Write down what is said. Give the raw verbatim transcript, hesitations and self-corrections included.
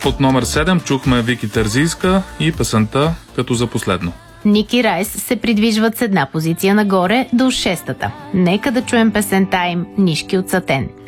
От номер седем чухме Вики Терзийска и песента "Като за последно". Ники Райс се придвижват с една позиция нагоре до шестата. Нека да чуем песента им "Нишки от сатен".